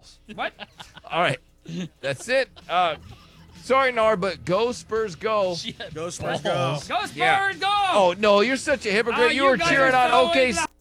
balls. What? All right. That's it. Sorry, Nar, but go Spurs go. Go Spurs, go. Go Spurs, Yeah. go! Oh, no, you're such a hypocrite. Oh, you were guys cheering are on so OKC.